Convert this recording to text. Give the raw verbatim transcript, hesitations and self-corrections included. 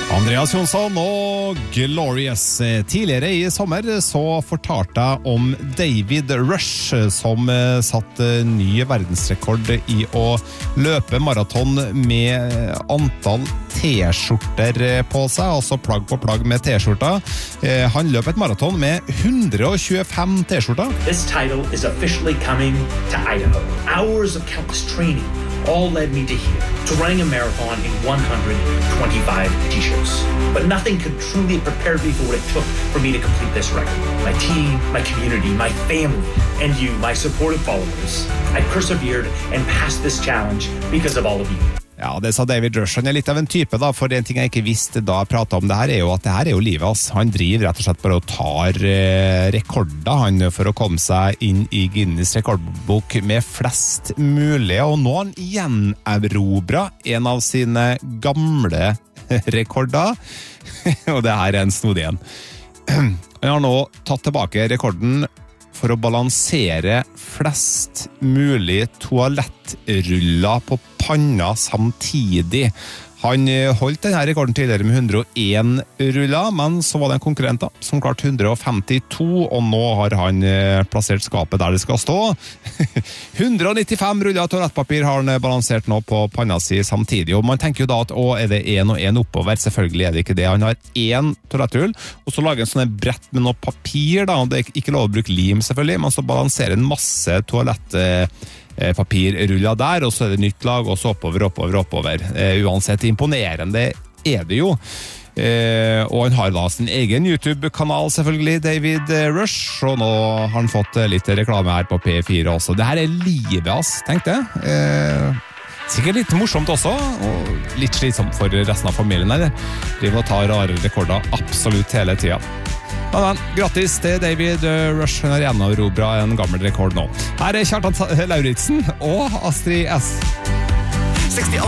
Andreas Jonsson og Glorious. Tidligere i sommer så fortalte jeg om David Rush, som satt ny verdensrekord i å løpe maraton med antall t-skjorter på seg, altså plagg på plagg med t-skjorter. Han løp et maraton med one hundred twenty-five t-skjorter. This title is officially coming to Idaho. Hours of countless training all led me to here, to running a marathon in one hundred twenty-five t-shirts. But nothing could truly prepare me for what it took for me to complete this record. My team, my community, my family, and you, my supportive followers. I persevered and passed this challenge because of all of you. Ja, det sa David Rush. Han er litt av en type da, for en ting jeg ikke visste da jeg pratet om det her, er jo at det her er jo livet hans. Han driver rett og slett bare og tar eh, rekorder han for å komme seg inn i Guinness rekordbok med flest mulig, og nå har han gjenerobret en av sine gamle rekorder, og det her er en snodig igjen. Han har nå tatt tilbake rekorden for å balansere flest mulig toalettruller på panna samtidig. Han holdt denne rekorden tidligere med one hundred one ruller, men så var det en konkurrent da, som klarte one hundred fifty-two, og nå har han plassert skapet der det skal stå. one hundred ninety-five ruller toalettpapir har han balansert nå på panna si samtidig, og man tenker jo da at å, er det en og en oppover? Selvfølgelig er det ikke det. Han har en toalettrull, og så lager en sånn brett med noe papir da, og det er ikke lov å bruke lim selvfølgelig, men så balanserer en masse toalett papirruller der, og så er det nytt lag, og så oppover, oppover, oppover. Eh, uansett imponerende er det jo. Eh, og han har da sin egen YouTube-kanal selvfølgelig, David Rush, og nå har han fått litt reklame her på P fire også. Det her er livet, ass, tenkte jeg. Eh, sikkert litt morsomt også, og litt slitsomt for resten av familien her. Driver og tar rare rekorder absolutt hele tiden. Men, men, grattis til David Rush, hun har gjenerobret en gammel rekord nå. Her er Kjartan Lauritsen og Astrid S. sekstiåtte